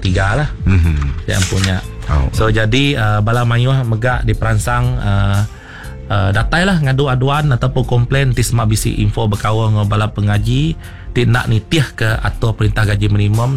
3 lah. Yang punya. So jadi bala mayuh megak diperansang datai lah ngadu aduan ataupun komplain tisma bisi info berkawal dengan bala pengaji tindak nitih ke atau perintah gaji minimum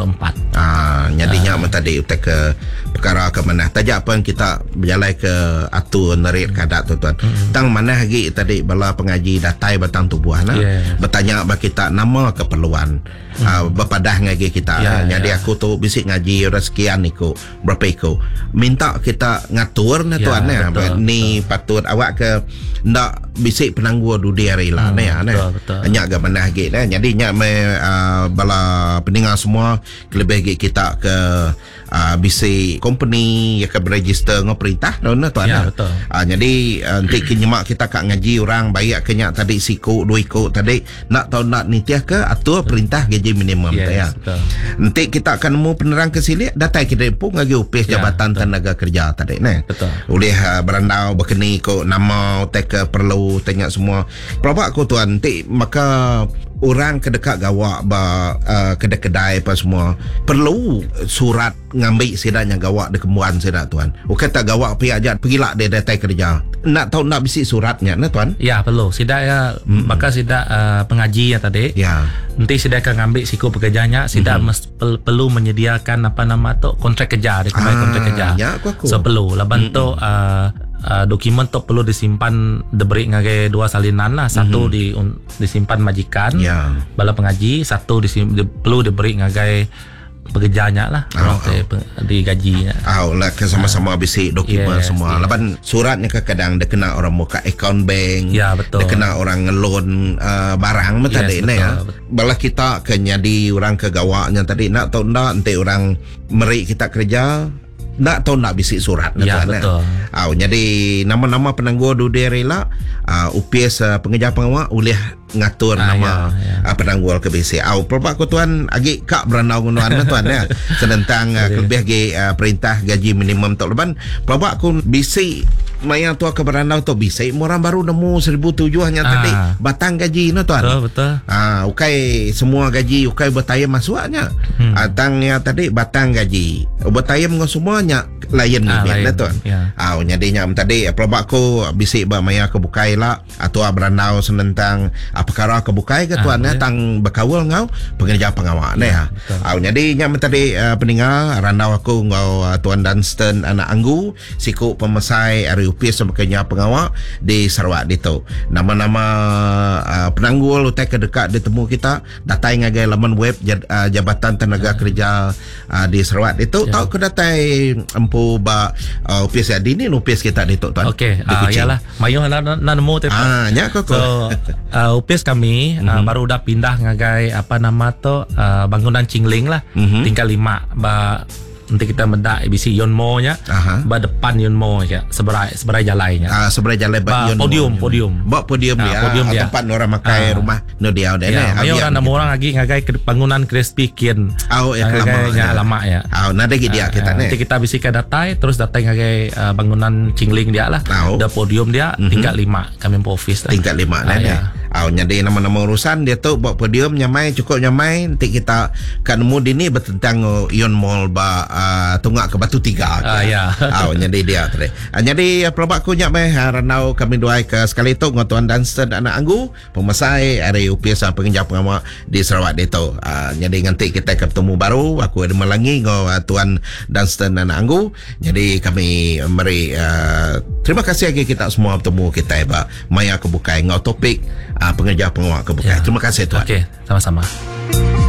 2024. Nyadinya tadi utek ke perkara ke mana tajak pun kita berjalan ke atur nerik kadak tuan. Tang mana lagi tadi bala pengaji datai batang tubuh lah. Bertanya bagi kita nama keperluan. Berpadah ngaji kita. Jadi aku tu bisik ngaji orang sekian niku berapa iku. Minta kita ngatur na tuan ni patut awak ke ndak bisik penangguh dudi hari lah hanya agak mana lagi jadi nya bala pendengar semua lebih kita ke bisik company yang ke berregister dengan perintah tuan betul. Jadi nanti kenyemak kita kat ngaji orang baik kenyak tadi siku 2 ikut tadi nak tahu nak nitiah ke atau perintah gaji minimum nanti kita akan nemu penerang ke sini datai kita pun ngaji upis Jabatan Tenaga Kerja tadi oleh berandau berkeni ko nama take perlu tanya semua berapa aku tuan nanti maka orang kedekat gawak kedai-kedai apa semua perlu surat ngambil sidanya gawak de kembuan sidak tuan. Kata gawak pergi aja pergilah dia datai kerja. Nak tahu nak bisi suratnya tuan? Ya perlu. Sidak ya maka sidak pengaji ya tadi. Ya. Nanti sidak akan ngambil siku pekerjanya, sidak perlu menyediakan apa nama tu kontrak kerja, kontrak kerja. Ya aku. So perlu laban tu dokumen tu perlu disimpan diberi ngagai 2 salinan lah. Satu disimpan majikan bala pengaji, satu perlu diberi ngagai pekerjanya lah digaji lah sama-sama bisik dokumen semua laban suratnya kadang dia kena orang muka account bank betul. Dia kena orang ngelon barang tadi bala kita kenyadi orang kegawaknya tadi nak tahu ndak nanti orang meri kita kerja nak tahu nak bisik surat betul. Jadi nama-nama penangguh dudi rela UPS pengejar pengawal boleh ngatur nama penangguh ke BC. Perpak aku tuan agi kak berandau ngunuan tuan tentang lebih lagi perintah gaji minimum tak leban. Perpak aku bisik maya tua ke berandau tu bisik orang baru nemu 1,700 hanya tadi batang gaji tuan. Betul. Ukai semua gaji ukai bertayam masuknya. Tangnya tadi batang gaji bertayam dengan semuanya lain ni tuan. Nyadinya tadi perpak aku bisik ba maya ke bukai lah atau berandau senentang perkara kebukai ke tuan tang berkawal ngau pengeja pengawal jadi nyam tadi pendengar randau aku ngau tuan Dunstan anak Anggu siku pemesai RUPS pengeja pengawal di Sarawak itu nama-nama penanggul utai ke dekat ditemu kita datai ngagai laman web Jabatan Tenaga Kerja di Sarawak itu tahu ke datai empu ba UPS dini UPS kita itu tuan iyalah mayu na nemu tu nya kok UPS kami baru dah pindah ngagai apa nama tu bangunan Cingling lah tingkat 5 nanti kita mendak ABC Yonmo nya depan Yonmo ya seberai jalannya seberai jalan podium dia tempat orang makai rumah no dia ayo orang nama orang lagi ngagai bangunan Crispy Kin lama ya nada dia kita nanti kita bisikan datai terus datai ngagai bangunan Cingling dia lah ada podium dia tingkat 5 kami office tingkat 5 jadi nama-nama urusan dia tu buat podium nyamai cukup nyamai nanti kita kan mudi ni bertentang Yon Mall tunggak ke Batu 3 jadi dia tadi jadi perabak aku nyamai ranau kami doai ke sekali tu dengan Tuan Dunstan anak Anggu pemesai area UPS pengejar pengawal di Sarawak dia tu jadi nanti kita ketemu baru aku ada melangi dengan Tuan Dunstan anak Anggu jadi kami meri terima kasih lagi kita semua bertemu kita maya kebukai ngau topik pengejar pengawal kebukai terima kasih tuan. Okey, sama-sama.